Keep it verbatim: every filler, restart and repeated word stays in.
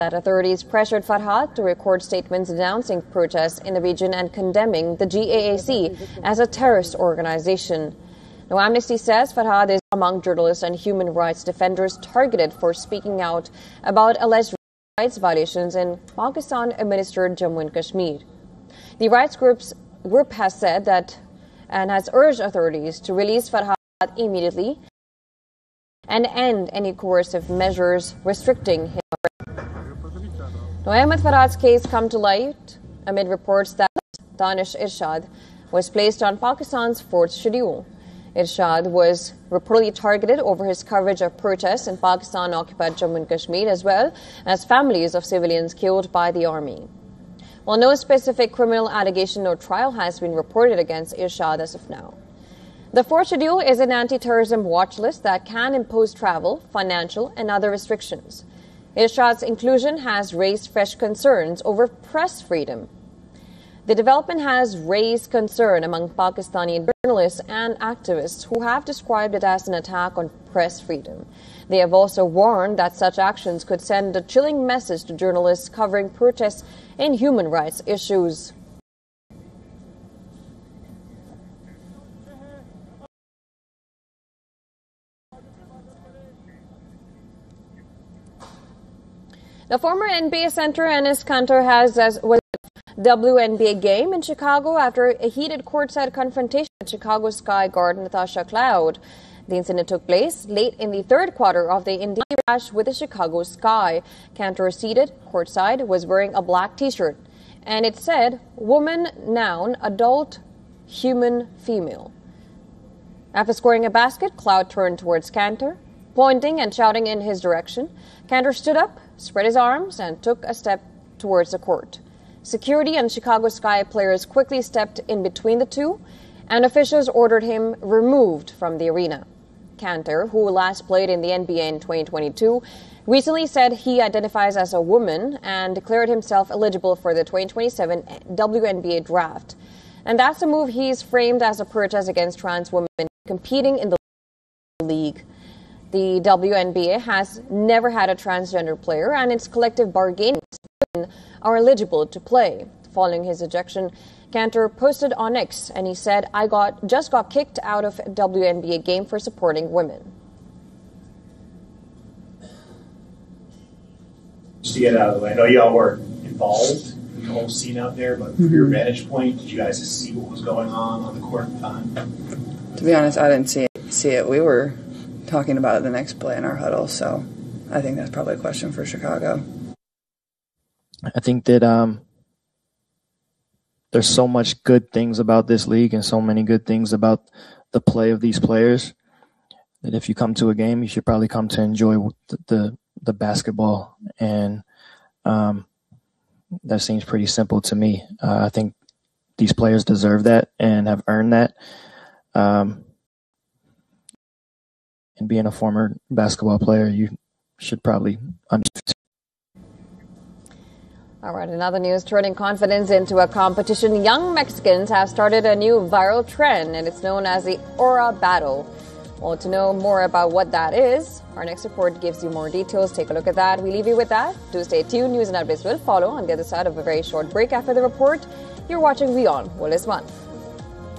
that authorities pressured Farhad to record statements denouncing protests in the region and condemning the G A A C as a terrorist organization. Now, Amnesty says Farhad is among journalists and human rights defenders targeted for speaking out about alleged rights violations in Pakistan-administered Jammu and Kashmir. The rights group's group has said that and has urged authorities to release Farhad immediately and end any coercive measures restricting him. Now, Ahmed Farhad's case come to light amid reports that Danish Irshad was placed on Pakistan's fourth schedule. Irshad was reportedly targeted over his coverage of protests in Pakistan-occupied Jammu and Kashmir, as well as families of civilians killed by the army. While no specific criminal allegation or trial has been reported against Irshad as of now. The fourth schedule is an anti-terrorism watch list that can impose travel, financial, and other restrictions. Irshad's inclusion has raised fresh concerns over press freedom. The development has raised concern among Pakistani journalists and activists who have described it as an attack on press freedom. They have also warned that such actions could send a chilling message to journalists covering protests in human rights issues. The former N B A center Enes Kanter has as was a W N B A game in Chicago after a heated courtside confrontation with Chicago Sky guard Natasha Cloud. The incident took place late in the third quarter of the Indiana clash with the Chicago Sky. Kanter, seated courtside, was wearing a black T-shirt, and it said "Woman, noun, adult, human, female." After scoring a basket, Cloud turned towards Kanter, pointing and shouting in his direction. Kanter stood up, spread his arms, and took a step towards the court. Security and Chicago Sky players quickly stepped in between the two, and officials ordered him removed from the arena. Kanter, who last played in the N B A in twenty twenty-two, recently said he identifies as a woman and declared himself eligible for the twenty twenty-seven W N B A draft. And that's a move he's framed as a protest against trans women competing in the league. The W N B A has never had a transgender player, and its collective bargaining women are eligible to play. Following his ejection, Kanter posted on X, and he said, I got just got kicked out of a W N B A game for supporting women. Just to get out of the way, I know y'all were involved in the whole scene out there, but from your vantage point, did you guys see what was going on on the court at the time? To be honest, I didn't see it. See it. We were talking about it the next play in our huddle, so I think that's probably a question for Chicago. I think that um, there's so much good things about this league and so many good things about the play of these players that if you come to a game, you should probably come to enjoy the the, the basketball. And um, that seems pretty simple to me. Uh, I think these players deserve that and have earned that. Um, and being a former basketball player, you should probably understand. All right, another news, turning confidence into a competition. Young Mexicans have started a new viral trend, and it's known as the Aura Battle. Well, to know more about what that is, our next report gives you more details. Take a look at that. We leave you with that. Do stay tuned. News and updates will follow on the other side of a very short break after the report. You're watching WION. Well, this month.